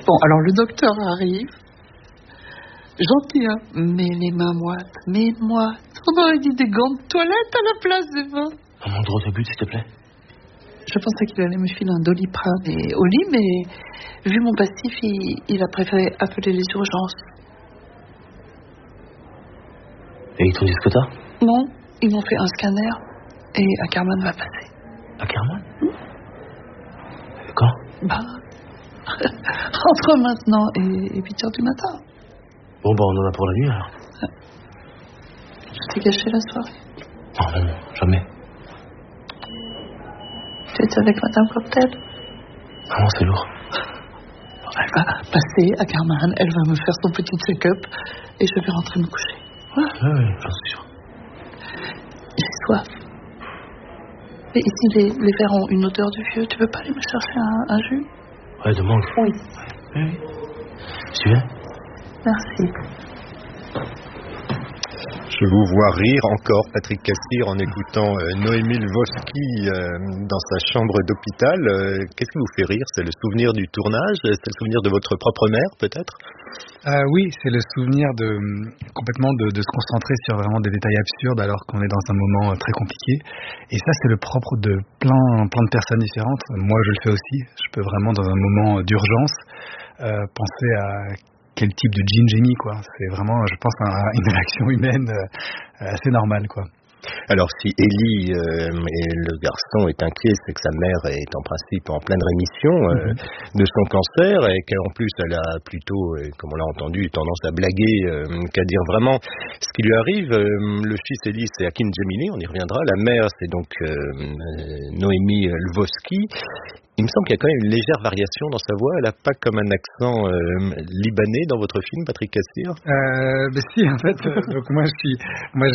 Bon, alors le docteur arrive, gentil, hein, mais les mains moites, on aurait dit des gants de toilette à la place des mains. Mon droit au but, s'il te plaît. Je pensais qu'il allait me filer un Doliprane et au lit, mais vu mon passif, il a préféré appeler les urgences. Et ils t'ont dit ce que t'as? Non, ils m'ont fait un scanner et Ackerman va passer. Ackerman? Quand? Entre maintenant et 8h du matin. Bon, on en a pour la nuit, alors. Je t'ai caché la soirée. Non, jamais. Tu étais avec Madame Cocktail? Non, c'est lourd. Elle va passer à Ackerman, elle va me faire son petit check-up et je vais rentrer me coucher. Ouais, j'en suis sûr. J'ai soif. Et ici, les verres ont une odeur du vieux. Tu veux pas aller me chercher un jus? Ouais, de mangue. Oui. Oui. Tu viens? Merci. Je vous vois rire encore, Patrick Cassir, en écoutant Noémie Lvovsky dans sa chambre d'hôpital. Qu'est-ce qui vous fait rire? C'est le souvenir du tournage? C'est le souvenir de votre propre mère, peut-être? Oui, c'est le souvenir complètement de se concentrer sur vraiment des détails absurdes alors qu'on est dans un moment très compliqué. Et ça, c'est le propre de plein de personnes différentes. Moi, je le fais aussi. Je peux vraiment, dans un moment d'urgence, penser à quel type de jean j'ai mis, quoi. C'est vraiment, je pense, une réaction humaine assez normale, quoi. Alors, si Élie et le garçon est inquiet, c'est que sa mère est en principe en pleine rémission de son cancer et qu'en plus elle a plutôt, comme on l'a entendu, tendance à blaguer qu'à dire vraiment ce qui lui arrive. Le fils Élie, c'est Akin Djemili, on y reviendra. La mère, c'est donc Noémie Lvovsky. Il me semble qu'il y a quand même une légère variation dans sa voix. Elle n'a pas comme un accent libanais dans votre film, Patrick Cassir. Si, en fait. Donc moi, je suis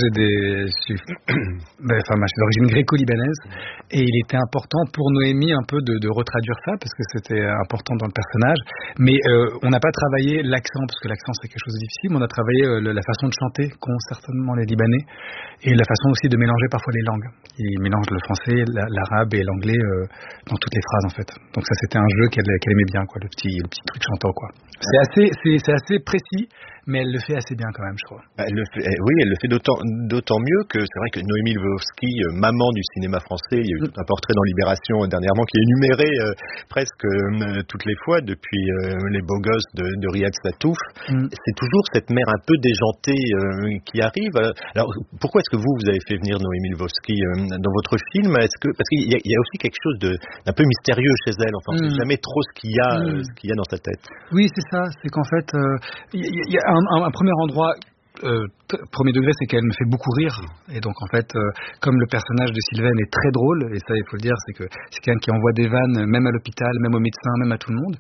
d'origine gréco-libanaise, et il était important pour Noémie un peu de retraduire ça parce que c'était important dans le personnage. Mais on n'a pas travaillé l'accent parce que l'accent c'est quelque chose de difficile. Mais on a travaillé la façon de chanter qu'ont certainement les Libanais et la façon aussi de mélanger parfois les langues. Ils mélangent le français, l'arabe et l'anglais dans toutes les phrases. En fait. Donc ça c'était un jeu qu'elle aimait bien, quoi, le petit truc chantant, quoi. C'est assez précis, mais elle le fait assez bien quand même, je crois. Elle le fait d'autant mieux que c'est vrai que Noémie Lvovsky, maman du cinéma français, il y a eu un portrait dans Libération dernièrement qui est énuméré presque toutes les fois depuis les beaux gosses de Riyad Satouf. C'est toujours cette mère un peu déjantée qui arrive. Alors pourquoi est-ce que vous avez fait venir Noémie Lvovsky dans votre film? Parce qu'il y a aussi quelque chose d'un peu mystérieux chez elle. Enfin, on ne sait jamais trop ce qu'il y a dans sa tête. Oui, c'est ça. C'est qu'en fait, il y a un premier endroit, premier degré, c'est qu'elle me fait beaucoup rire. Et donc, en fait, comme le personnage de Sylvaine est très drôle, et ça, il faut le dire, c'est que c'est quelqu'un qui envoie des vannes, même à l'hôpital, même aux médecins, même à tout le monde.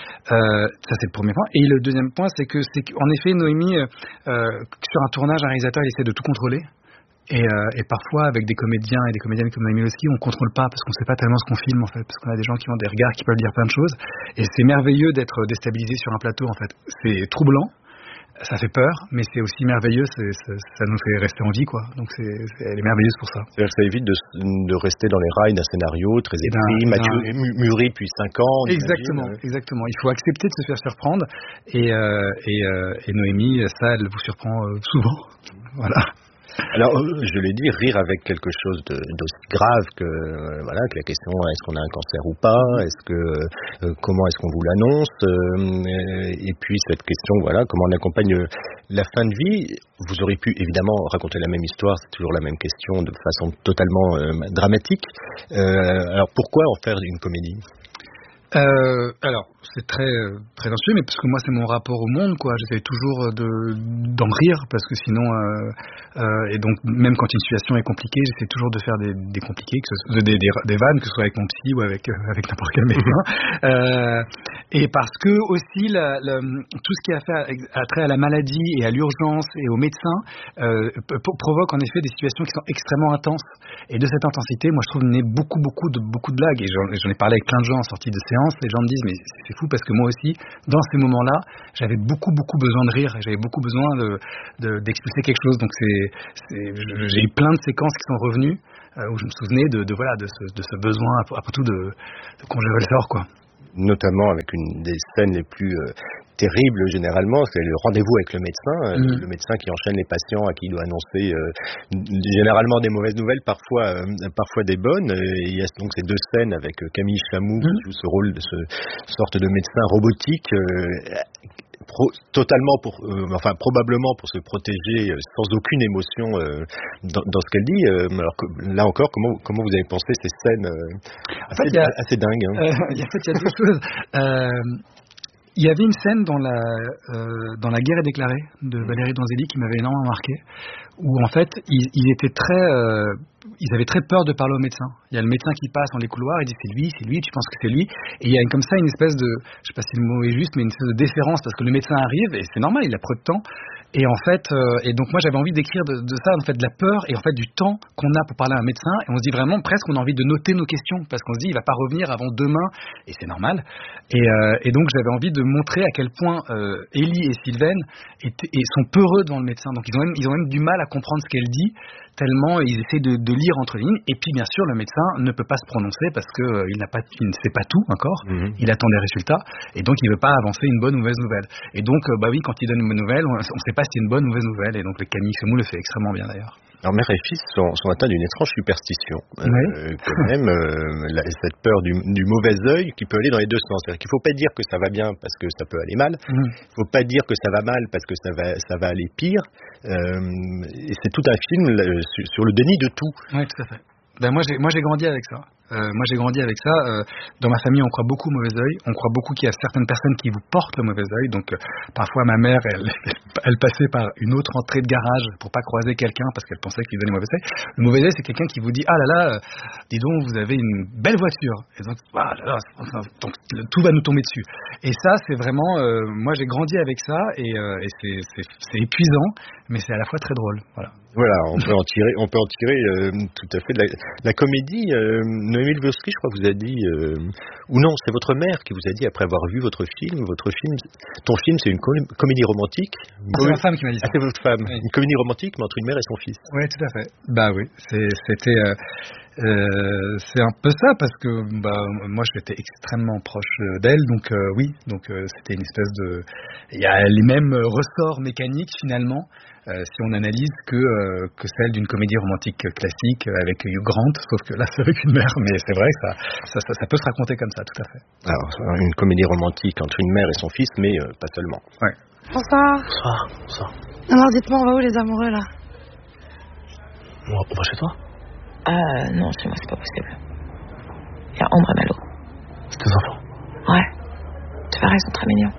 Ça, c'est le premier point. Et le deuxième point, c'est qu'en effet, Noémie, sur un tournage, un réalisateur, il essaie de tout contrôler. Et parfois avec des comédiens et des comédiennes comme Noémie Lvovsky, on contrôle pas parce qu'on sait pas tellement ce qu'on filme en fait, parce qu'on a des gens qui ont des regards qui peuvent dire plein de choses, et c'est merveilleux d'être déstabilisé sur un plateau en fait. C'est troublant, ça fait peur, mais c'est aussi merveilleux, ça nous fait rester en vie, quoi. Donc elle est merveilleuse pour ça. C'est-à-dire que ça évite de rester dans les rails d'un scénario très écrit, mûri depuis 5 ans. Exactement. Il faut accepter de se faire surprendre, et Noémie, ça, elle vous surprend souvent. Voilà. Alors, je l'ai dit, rire avec quelque chose d'aussi grave que la question est-ce qu'on a un cancer ou pas, comment est-ce qu'on vous l'annonce, et puis cette question, comment on accompagne la fin de vie. Vous auriez pu évidemment raconter la même histoire, c'est toujours la même question de façon totalement dramatique. Alors pourquoi en faire une comédie? Alors, c'est très prétentieux, mais parce que moi, c'est mon rapport au monde, quoi. J'essaie toujours d'en rire, parce que sinon, et donc, même quand une situation est compliquée, j'essaie toujours de faire des compliqués, des vannes, que ce soit avec mon psy ou avec n'importe quel médecin. Et parce que aussi, tout ce qui a trait à la maladie et à l'urgence et aux médecins provoque en effet des situations qui sont extrêmement intenses. Et de cette intensité, moi, je trouve naît beaucoup de blagues. Et j'en ai parlé avec plein de gens en sortie de séance. Les gens me disent mais c'est fou parce que moi aussi dans ces moments-là j'avais beaucoup besoin de rire et j'avais beaucoup besoin d'expulser quelque chose, donc j'ai eu plein de séquences qui sont revenues où je me souvenais de ce besoin après tout de conjurer le sort, quoi. notamment avec une des scènes les plus terribles généralement, c'est le rendez-vous avec le médecin, le médecin qui enchaîne les patients à qui il doit annoncer généralement des mauvaises nouvelles, parfois des bonnes. Et il y a donc ces deux scènes avec Camille Chamou qui joue ce rôle de ce sorte de médecin robotique. Totalement probablement pour se protéger sans aucune émotion dans ce qu'elle dit. Alors là encore, comment vous avez pensé ces scènes assez dingues, hein. En fait, il y a deux choses. Il y avait une scène dans la guerre est déclarée de Valérie Donzelli qui m'avait énormément marqué, où en fait ils avaient très peur de parler au médecin. Il y a le médecin qui passe dans les couloirs, il dit c'est lui, tu penses que c'est lui, et il y a comme ça une espèce de, je sais pas si le mot est juste, mais une espèce de déférence parce que le médecin arrive et c'est normal, il a peu de temps. Et en fait, et donc moi j'avais envie d'écrire de ça, en fait, de la peur et en fait du temps qu'on a pour parler à un médecin. Et on se dit vraiment presque, on a envie de noter nos questions parce qu'on se dit il va pas revenir avant demain et c'est normal. Et donc j'avais envie de montrer à quel point Ellie et Sylvaine sont peureux devant le médecin. Donc ils ont même du mal à comprendre ce qu'elle dit tellement ils essaient de lire entre les lignes. Et puis bien sûr le médecin ne peut pas se prononcer parce que il ne sait pas tout encore. Il attend des résultats et donc il veut pas avancer une bonne ou mauvaise nouvelle. Et donc oui, quand il donne une bonne nouvelle, on sait pas si c'est une bonne ou mauvaise nouvelle, et donc le Camille Chamou le fait extrêmement bien d'ailleurs. Alors mère et fils sont atteints d'une étrange superstition, quand même, cette peur du mauvais œil qui peut aller dans les deux sens. C'est-à-dire qu'il ne faut pas dire que ça va bien parce que ça peut aller mal, il ne faut pas dire que ça va mal parce que ça va aller pire, et c'est tout un film sur le déni de tout. Oui, tout à fait. Moi j'ai grandi avec ça. Dans ma famille, on croit beaucoup au mauvais œil. On croit beaucoup qu'il y a certaines personnes qui vous portent le mauvais œil. Donc, parfois, ma mère, elle passait par une autre entrée de garage pour pas croiser quelqu'un parce qu'elle pensait qu'il donnait mauvais œil. Le mauvais œil, c'est quelqu'un qui vous dit ah là là, dis donc, vous avez une belle voiture. Et donc, donc tout va nous tomber dessus. Et ça, c'est vraiment, moi, j'ai grandi avec ça et c'est épuisant, mais c'est à la fois très drôle. Voilà, on peut en tirer tout à fait de la comédie. Noémie Lvovsky, je crois, vous a dit, ou non, c'est votre mère qui vous a dit après avoir vu ton film, c'est une comédie romantique. C'est ma femme qui m'a dit ça. Ah, c'est votre femme. Oui. Une comédie romantique, mais entre une mère et son fils. Oui, tout à fait. Bah oui, c'était. C'est un peu ça parce que moi j'étais extrêmement proche d'elle, donc c'était une espèce de, il y a les mêmes ressorts mécaniques finalement si on analyse que celle d'une comédie romantique classique avec Hugh Grant, sauf que là c'est avec une mère, mais c'est vrai que ça peut se raconter comme ça, tout à fait. Alors une comédie romantique entre une mère et son fils, mais pas seulement. Ouais. Bonsoir. Alors dites-moi, on va où les amoureux là? On va chez toi? Non, chez moi c'est pas possible. Il y a Ambre et Malo. C'est tes enfants? Ouais. Tu verras, ils sont très mignons.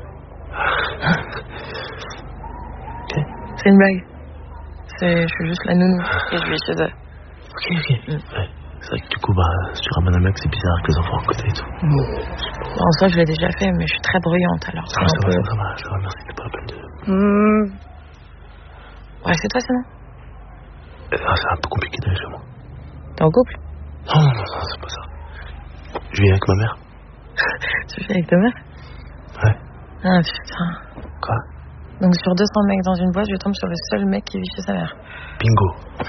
Ok. C'est une blague. Je suis juste la nounou et je vais chez eux. Ok. Ouais. C'est vrai que du coup, si tu ramènes un mec, c'est bizarre avec les enfants à côté et tout. En soi, je l'ai déjà fait, mais je suis très bruyante alors. Ça va, merci, c'est pas la peine de... Ouais, c'est toi sinon? C'est un peu compliqué d'aller chez moi. T'es en couple? Non, c'est pas ça. Je vis avec ma mère. Tu vis avec ta mère? Ouais. Ah putain. Quoi? Donc sur 200 mecs dans une boîte, je tombe sur le seul mec qui vit chez sa mère. Bingo.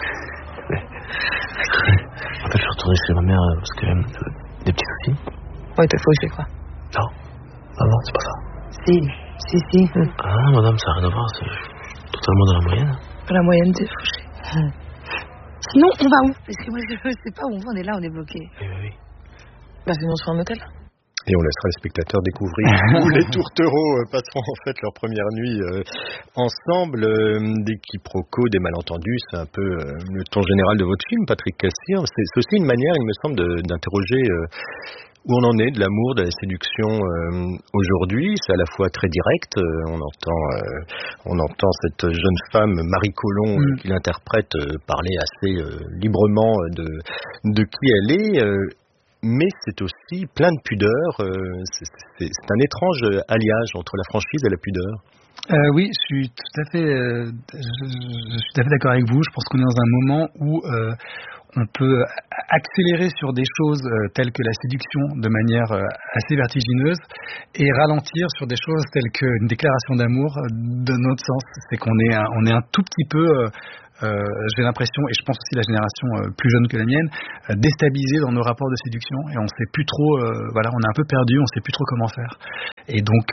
En fait, je suis retourné chez ma mère parce que des petits soucis. Ouais, t'es fauché quoi. Non, c'est pas ça. Si. Ah non, madame, ça n'a rien à voir, c'est totalement dans la moyenne. La moyenne, t'es fauché. Sinon, on va où? Parce que moi, je sais pas où on va, on est là, on est bloqué. Oui. Sinon, sur un hôtel. Et on laissera les spectateurs découvrir où les tourtereaux passeront en fait leur première nuit ensemble. Des quiproquos, des malentendus, c'est un peu le ton général de votre film, Patrick Cassir. C'est aussi une manière, il me semble, d'interroger où on en est de l'amour, de la séduction aujourd'hui. C'est à la fois très direct. On entend cette jeune femme, Marie Colomb, qui l'interprète, parler assez librement de qui elle est. Mais c'est aussi plein de pudeur. C'est un étrange alliage entre la franchise et la pudeur. Oui, je suis tout à fait d'accord avec vous. Je pense qu'on est dans un moment où on peut accélérer sur des choses telles que la séduction de manière assez vertigineuse et ralentir sur des choses telles qu'une déclaration d'amour de notre sens. C'est qu'on est un tout petit peu j'ai l'impression, et je pense aussi la génération plus jeune que la mienne, déstabilisée dans nos rapports de séduction, et on sait plus trop, on est un peu perdu, on sait plus trop comment faire. Et donc,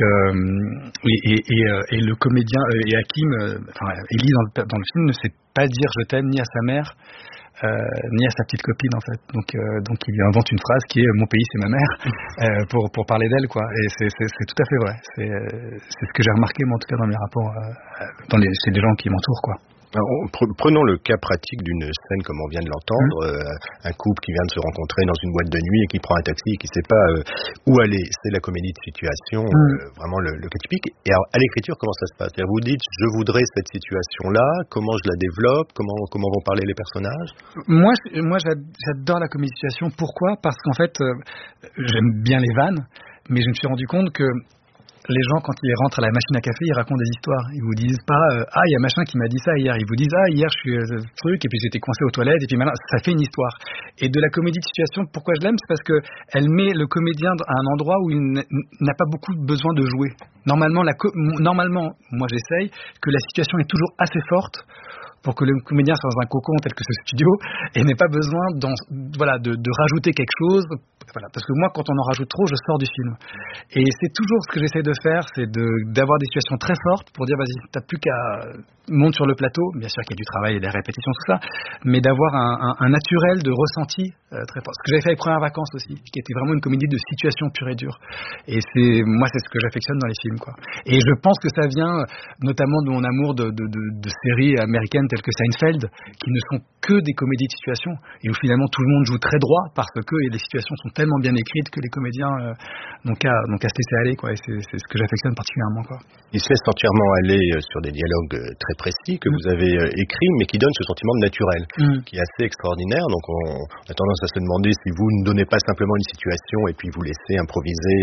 et le comédien, et Hakim, Ellie dans le film ne sait pas dire je t'aime ni à sa mère, ni à sa petite copine en fait. Donc il lui invente une phrase qui est mon pays c'est ma mère pour parler d'elle quoi. Et c'est tout à fait vrai. C'est ce que j'ai remarqué moi en tout cas dans mes rapports chez les gens qui m'entourent quoi. Alors, prenons le cas pratique d'une scène comme on vient de l'entendre, un couple qui vient de se rencontrer dans une boîte de nuit et qui prend un taxi et qui ne sait pas où aller. C'est la comédie de situation, vraiment le cas typique. Et alors, à l'écriture, comment ça se passe? C'est-à-dire, vous dites, je voudrais cette situation-là, comment je la développe, comment vont parler les personnages? Moi j'adore la comédie de situation. Pourquoi? Parce qu'en fait, j'aime bien les vannes, mais je me suis rendu compte que les gens, quand ils rentrent à la machine à café, ils racontent des histoires. Ils vous disent pas il y a machin qui m'a dit ça hier. Ils vous disent hier je suis truc et puis j'étais coincé aux toilettes et puis maintenant ça fait une histoire. Et de la comédie de situation, pourquoi je l'aime, c'est parce que elle met le comédien à un endroit où il n'a pas beaucoup besoin de jouer. Normalement, moi j'essaye que la situation est toujours assez forte pour que le comédien soit dans un cocon tel que ce studio et n'ait pas besoin de rajouter quelque chose. Voilà, parce que moi, quand on en rajoute trop, je sors du film. Et c'est toujours ce que j'essaie de faire, c'est d'avoir des situations très fortes pour dire, vas-y, t'as plus qu'à monter sur le plateau. Bien sûr qu'il y a du travail et des répétitions, tout ça, mais d'avoir un naturel de ressenti très fort. Ce que j'avais fait avec Premières Vacances aussi, qui était vraiment une comédie de situation pure et dure. Et c'est ce que j'affectionne dans les films, quoi. Et je pense que ça vient notamment de mon amour de séries américaines telles que Seinfeld, qui ne sont que des comédies de situation, et où finalement tout le monde joue très droit parce que les situations sont tellement bien écrites que les comédiens n'ont qu'à se laisser aller, quoi. Et c'est ce que j'affectionne particulièrement, quoi. Ils se laissent entièrement aller sur des dialogues très précis que vous avez écrits, mais qui donnent ce sentiment de naturel, qui est assez extraordinaire. Donc on a tendance à se demander si vous ne donnez pas simplement une situation et puis vous laissez improviser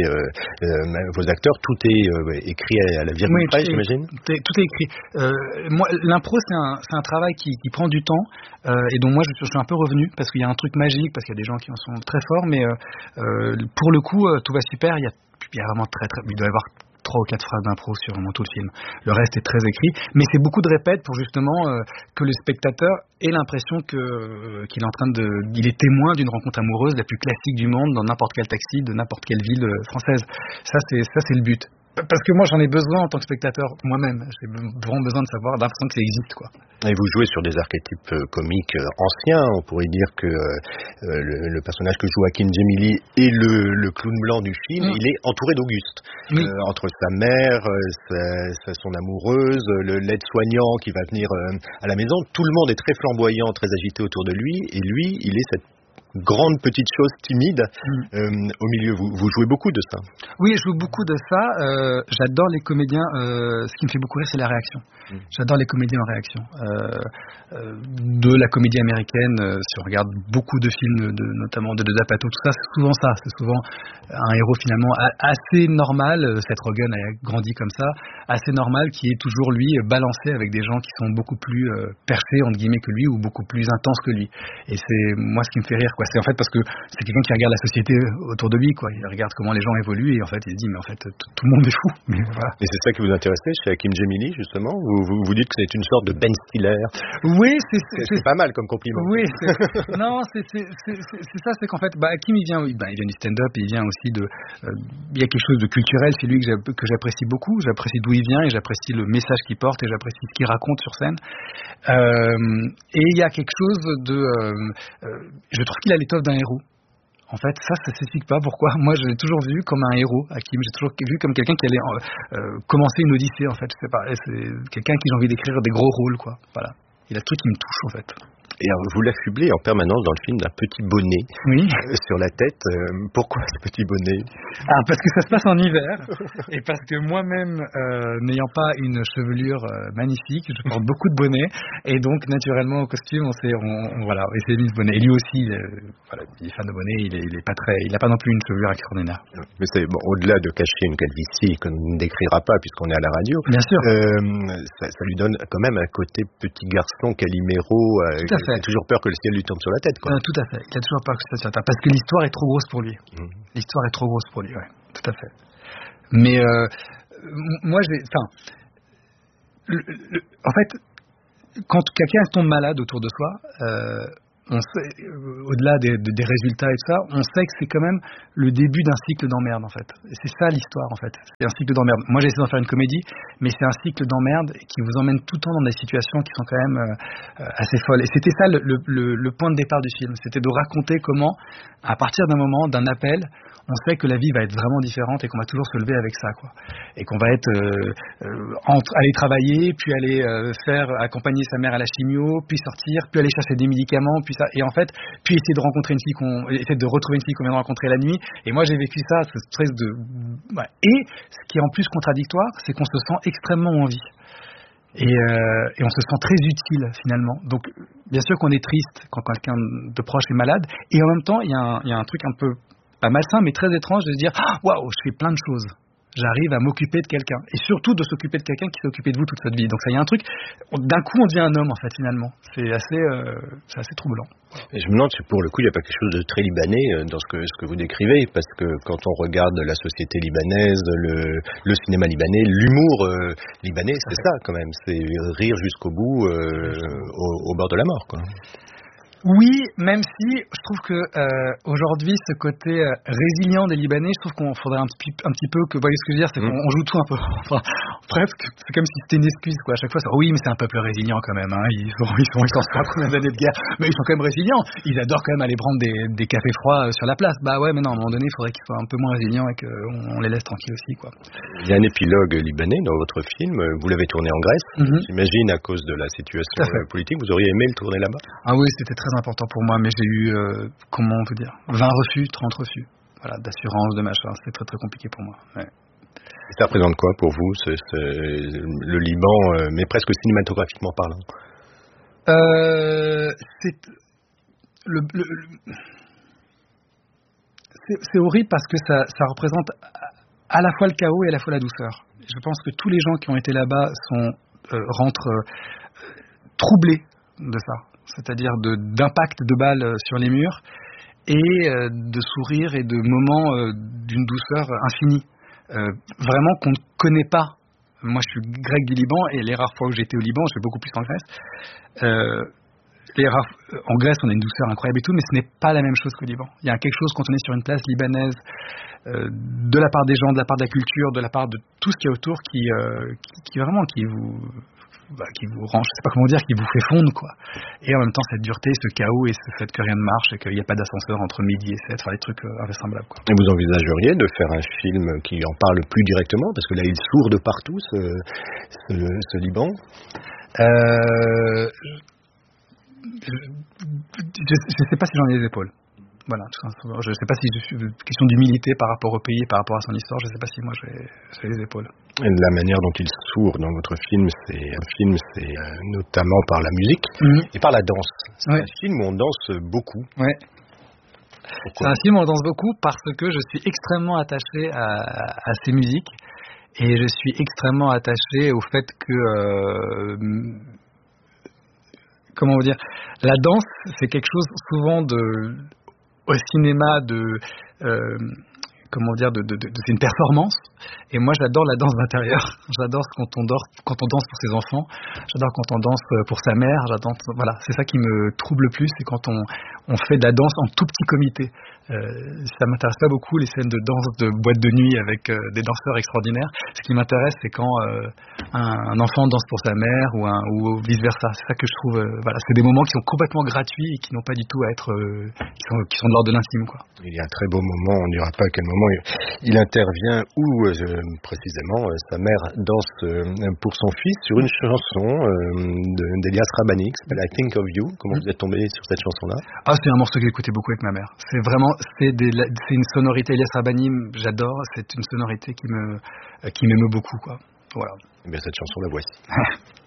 vos acteurs. Tout est écrit à la virgule près, j'imagine. Tout est écrit. Moi, l'impro, c'est un travail qui prend du temps et dont moi je suis un peu revenu parce qu'il y a un truc magique, parce qu'il y a des gens qui en sont très forts, mais pour le coup, tout va super. Il y a vraiment il doit y avoir 3 ou 4 phrases d'impro sur vraiment tout le film. Le reste est très écrit, mais c'est beaucoup de répètes pour justement que le spectateur ait l'impression qu'il est en train il est témoin d'une rencontre amoureuse la plus classique du monde dans n'importe quel taxi de n'importe quelle ville française. Ça c'est le but. Parce que moi j'en ai besoin en tant que spectateur moi-même. J'ai vraiment besoin de savoir, d'impression que ça existe, quoi. Et vous jouez sur des archétypes comiques anciens. On pourrait dire que le personnage que joue Hakim Djemili est le clown blanc du film. Il est entouré d'Auguste. Entre sa mère, son amoureuse, l'aide-soignant qui va venir à la maison. Tout le monde est très flamboyant, très agité autour de lui. Et lui, il est cette grande petite chose timide au milieu. Vous jouez beaucoup de ça. Oui, je joue beaucoup de ça. J'adore les comédiens. Ce qui me fait beaucoup rire, c'est la réaction. J'adore les comédiens en réaction. De la comédie américaine, si on regarde beaucoup de films, notamment de Zapato, tout ça, c'est souvent ça. C'est souvent un héros finalement assez normal. Seth Rogen a grandi comme ça, assez normal, qui est toujours lui balancé avec des gens qui sont beaucoup plus perchés entre guillemets que lui ou beaucoup plus intenses que lui. Et c'est moi ce qui me fait rire, quoi. C'est en fait parce que c'est quelqu'un qui regarde la société autour de lui, quoi. Il regarde comment les gens évoluent et en fait il se dit mais en fait tout le monde est fou. Mais voilà. Et c'est ça qui vous intéressait chez Hakim Djemili justement. Vous dites que c'est une sorte de Ben Stiller. Oui, c'est pas mal comme compliment. Oui, non, c'est ça, c'est qu'en fait Hakim il vient du stand-up et il vient aussi il y a quelque chose de culturel chez lui que j'apprécie beaucoup. J'apprécie d'où il vient et j'apprécie le message qu'il porte et j'apprécie ce qu'il raconte sur scène. Et il y a quelque chose je trouve qu'il a l'étoffe d'un héros. En fait, ça s'explique pas pourquoi. Moi, je l'ai toujours vu comme un héros, Hakim. J'ai toujours vu comme quelqu'un qui allait commencer une odyssée, en fait. Je sais pas. C'est quelqu'un qui j'ai envie d'écrire des gros rôles, quoi. Voilà. Il a tout qui me touche, en fait. Et alors, vous l'affublez en permanence dans le film d'un petit bonnet sur la tête. Pourquoi ce petit bonnet? Parce que ça se passe en hiver et parce que moi-même, n'ayant pas une chevelure magnifique, je porte beaucoup de bonnets et donc naturellement au costume, on essaie de mettre ce bonnet. Et lui aussi, il est fan de bonnet. Il a pas non plus une chevelure extraordinaire. Mais c'est bon, au-delà de cacher une calvitie qu'on ne décrira pas puisqu'on est à la radio. Bien sûr. Ça lui donne quand même un côté petit garçon Calimero. Tout à fait. Il a toujours peur que le ciel lui tombe sur la tête, quoi. Tout à fait. Il a toujours peur que le ciel sur la tête parce que l'histoire est trop grosse pour lui. L'histoire est trop grosse pour lui, ouais. Tout à fait. Mais moi, en fait, quand quelqu'un tombe malade autour de soi, on sait, au-delà des résultats et tout ça, on sait que c'est quand même le début d'un cycle d'emmerde en fait. Et c'est ça l'histoire en fait. C'est un cycle d'emmerde. Moi j'ai essayé d'en faire une comédie, mais c'est un cycle d'emmerde qui vous emmène tout le temps dans des situations qui sont quand même assez folles. Et c'était ça le point de départ du film. C'était de raconter comment, à partir d'un moment, d'un appel, on sait que la vie va être vraiment différente et qu'on va toujours se lever avec ça, quoi. Et qu'on va être aller travailler, puis aller accompagner sa mère à la chimio, puis sortir, puis aller chercher des médicaments, puis ça. Et en fait, puis essayer de rencontrer une fille essayer de retrouver une fille qu'on vient de rencontrer la nuit. Et moi, j'ai vécu ça, ce stress de. Ouais. Et ce qui est en plus contradictoire, c'est qu'on se sent extrêmement en vie. Et on se sent très utile finalement. Donc, bien sûr qu'on est triste quand quelqu'un de proche est malade. Et en même temps, il y a un truc un peu pas malsain, mais très étrange de se dire waouh, je fais plein de choses. J'arrive à m'occuper de quelqu'un. Et surtout de s'occuper de quelqu'un qui s'est occupé de vous toute votre vie. Donc ça, il y a un truc, d'un coup on devient un homme en fait finalement. C'est assez troublant. Et je me demande si pour le coup il n'y a pas quelque chose de très libanais dans ce que vous décrivez, parce que quand on regarde la société libanaise, le cinéma libanais, l'humour libanais, c'est ça quand même. C'est rire jusqu'au bout au bord de la mort, quoi. Oui, même si je trouve que aujourd'hui ce côté résilient des Libanais, je trouve qu'on faudrait un petit peu que, vous voyez ce que je veux dire, c'est qu'on joue tout un peu, enfin, presque, c'est comme si c'était une excuse quoi. À chaque fois, c'est, oui, mais c'est un peuple résilient quand même, hein. Ils s'en sortent pas combien d'années de guerre, mais ils sont quand même résilients. Ils adorent quand même aller prendre des cafés froids sur la place. Bah ouais, mais non, à un moment donné, il faudrait qu'ils soient un peu moins résilients et qu'on les laisse tranquilles aussi, quoi. Il y a un épilogue libanais dans votre film. Vous l'avez tourné en Grèce. J'imagine à cause de la situation politique, vous auriez aimé le tourner là-bas. Ah oui, c'était très important pour moi, mais j'ai eu, comment on peut dire, 20 refus, 30 refus, voilà, d'assurance, de machin, c'était très très compliqué pour moi. Ouais. Et ça représente quoi pour vous, le Liban, mais presque cinématographiquement parlant? C'est horrible parce que ça représente à la fois le chaos et à la fois la douceur. Je pense que tous les gens qui ont été là-bas rentrent troublés de ça. C'est-à-dire d'impact de balles sur les murs et de sourires et de moments d'une douceur infinie. Vraiment qu'on ne connaît pas. Moi, je suis grec du Liban et les rares fois où j'étais au Liban, je vais beaucoup plus en Grèce. En Grèce, on a une douceur incroyable et tout, mais ce n'est pas la même chose qu'au Liban. Il y a quelque chose quand on est sur une place libanaise, de la part des gens, de la part de la culture, de la part de tout ce qui est autour, qui vous range, je sais pas comment dire, qui vous fait fondre, quoi. Et en même temps, cette dureté, ce chaos et ce fait que rien ne marche et qu'il n'y a pas d'ascenseur entre midi et 7, enfin des trucs invraisemblables, quoi. Et vous envisageriez de faire un film qui en parle plus directement, parce que là, il sourd de partout, ce Liban. Je sais pas si j'en ai les épaules. Voilà, je ne sais pas si je suis question d'humilité par rapport au pays, par rapport à son histoire. Je ne sais pas si moi j'ai les épaules. La manière dont il sourd dans votre film, c'est notamment par la musique et par la danse. C'est un film où on danse beaucoup. Ouais. C'est un film où on danse beaucoup parce que je suis extrêmement attaché à ces musiques et je suis extrêmement attaché au fait que comment vous dire, la danse c'est quelque chose souvent au cinéma comment dire, c'est une performance. Et moi, j'adore la danse d'intérieur. J'adore quand on danse pour ses enfants. J'adore quand on danse pour sa mère. Voilà, c'est ça qui me trouble le plus, c'est quand on fait de la danse en tout petit comité. Ça m'intéresse pas beaucoup les scènes de danse de boîte de nuit avec des danseurs extraordinaires. Ce qui m'intéresse, c'est quand un enfant danse pour sa mère ou vice versa. C'est ça que je trouve. Voilà, c'est des moments qui sont complètement gratuits et qui n'ont pas du tout à être, qui sont de l'ordre de l'intime, quoi. Il y a un très beau moment. On ne dira pas à quel moment il intervient où précisément sa mère danse pour son fils sur une chanson d'Elias Rabani qui s'appelle I Think of You. Comment vous êtes tombé sur cette chanson-là? Ah, c'est un morceau que j'écoutais beaucoup avec ma mère. C'est vraiment, c'est une sonorité Elias Rabani, j'adore. C'est une sonorité qui m'émeut beaucoup, quoi. Voilà. Eh bien, cette chanson, la voici.